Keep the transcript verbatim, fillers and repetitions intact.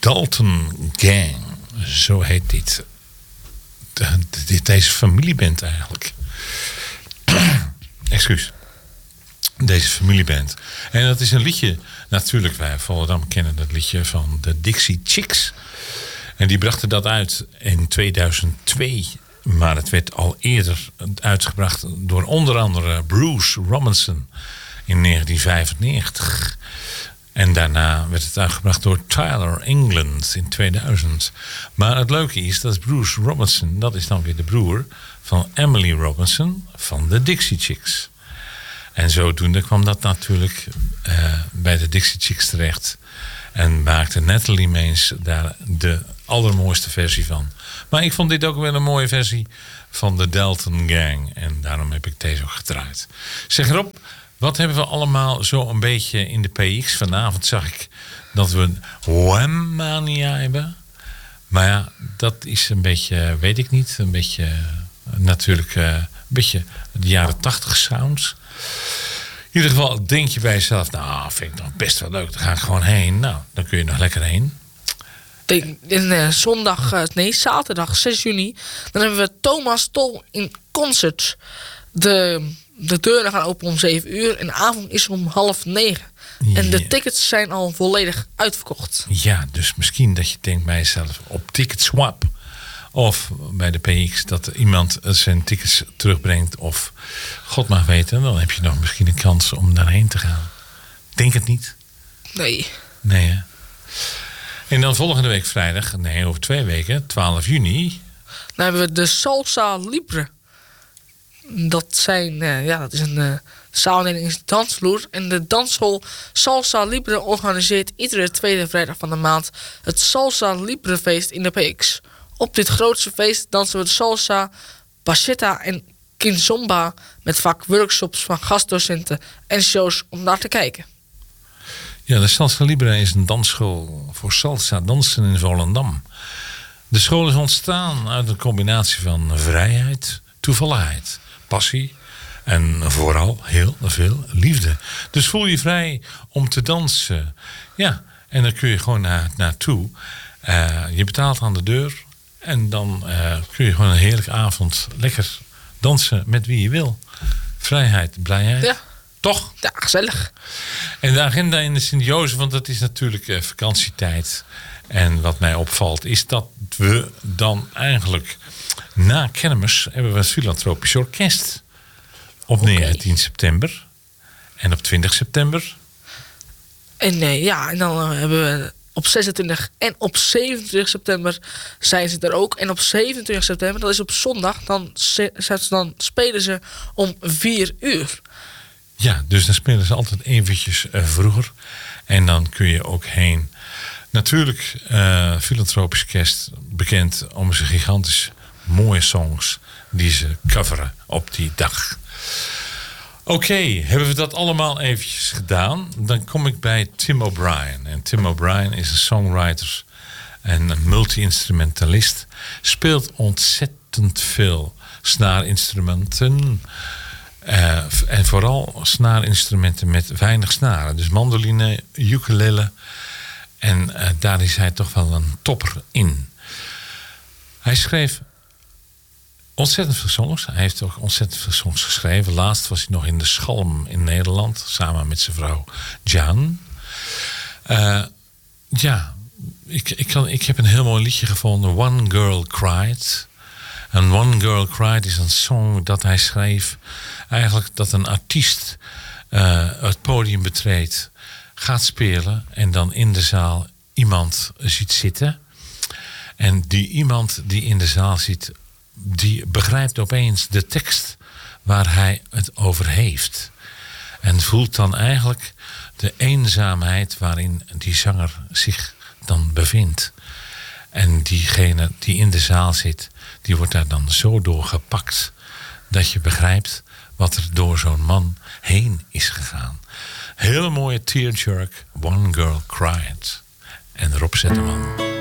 Dalton Gang, zo heet dit. De, de, deze familieband eigenlijk. Excuus. Deze familieband. En dat is een liedje, natuurlijk, wij Volendam kennen dat liedje van de Dixie Chicks. En die brachten dat uit in tweeduizend twee. Maar het werd al eerder uitgebracht door onder andere Bruce Robinson in negentien vijfennegentig. En daarna werd het uitgebracht door Tyler England in tweeduizend. Maar het leuke is dat Bruce Robinson, dat is dan weer de broer van Emily Robinson van de Dixie Chicks. En zodoende kwam dat natuurlijk uh, bij de Dixie Chicks terecht. En maakte Natalie Maines daar de allermooiste versie van. Maar ik vond dit ook wel een mooie versie van de Dalton Gang. En daarom heb ik deze ook gedraaid. Zeg Rob, wat hebben we allemaal zo een beetje in de P X? Vanavond zag ik dat we Whammania hebben. Maar ja, dat is een beetje, weet ik niet, een beetje natuurlijk uh, een beetje de jaren tachtig sounds. In ieder geval denk je bij jezelf, nou, vind ik nog best wel leuk. Daar ga ik gewoon heen. Nou, dan kun je nog lekker heen. De, in, uh, zondag, uh, nee, zaterdag zes juni. Dan hebben we Thomas Tol in concert. De, de deuren gaan open om zeven uur. En de avond is om half negen. Ja. En de tickets zijn al volledig uitverkocht. Ja, dus misschien dat je denkt bij jezelf op Ticketswap. Of bij de P X dat iemand zijn tickets terugbrengt. Of God mag weten, dan heb je nog misschien een kans om daarheen te gaan. Denk het niet? Nee. Nee, hè? En dan volgende week vrijdag, nee, over twee weken, twaalf juni. Dan hebben we de Salsa Libre. Dat, zijn, uh, ja, dat is een uh, zaalneding dansvloer. En de dansschool Salsa Libre organiseert iedere tweede vrijdag van de maand het Salsa Libre feest in de P X. Op dit grootste feest dansen we de salsa, bachata en kizomba met vaak workshops van gastdocenten en shows om naar te kijken. Ja, de Salsa Libre is een dansschool voor salsa dansen in Volendam. De school is ontstaan uit een combinatie van vrijheid, toevalligheid, passie en vooral heel veel liefde. Dus voel je vrij om te dansen. Ja, en dan kun je gewoon naar, naartoe. Uh, je betaalt aan de deur. En dan uh, kun je gewoon een heerlijke avond lekker dansen met wie je wil. Vrijheid, blijheid. Ja. Toch? Ja, gezellig. En de agenda in de Sint-Jozef, want dat is natuurlijk uh, vakantietijd. En wat mij opvalt is dat we dan eigenlijk na kermis hebben we het Filantropisch Orkest. Op okay. negentien september. En op twintig september. En uh, ja, en dan uh, hebben we op zesentwintig en op zevenentwintig september zijn ze er ook. En op zevenentwintig september, dat is op zondag, dan, se- dan spelen ze om vier uur. Ja, dus dan spelen ze altijd eventjes uh, vroeger. En dan kun je ook heen. Natuurlijk, uh, Filantropisch Orkest bekend om zijn gigantisch mooie songs die ze coveren op die dag. Oké, okay, hebben we dat allemaal eventjes gedaan? Dan kom ik bij Tim O'Brien. En Tim O'Brien is een songwriter en een multi-instrumentalist. Speelt ontzettend veel snaarinstrumenten. Uh, en vooral snaarinstrumenten met weinig snaren. Dus mandoline, ukulele. En uh, daar is hij toch wel een topper in. Hij schreef ontzettend veel songs. Hij heeft ook ontzettend veel songs geschreven. Laatst was hij nog in de Schalm in Nederland. Samen met zijn vrouw Jan. Uh, ja, ik, ik, kan, ik heb een heel mooi liedje gevonden. One Girl Cried. En One Girl Cried is een song dat hij schreef. Eigenlijk dat een artiest uh, het podium betreedt. Gaat spelen. En dan in de zaal iemand ziet zitten. En die iemand die in de zaal zit, die begrijpt opeens de tekst waar hij het over heeft. En voelt dan eigenlijk de eenzaamheid waarin die zanger zich dan bevindt. En diegene die in de zaal zit, die wordt daar dan zo door gepakt dat je begrijpt wat er door zo'n man heen is gegaan. Hele mooie tearjerk, One Girl Cried. En Rob Zetterman.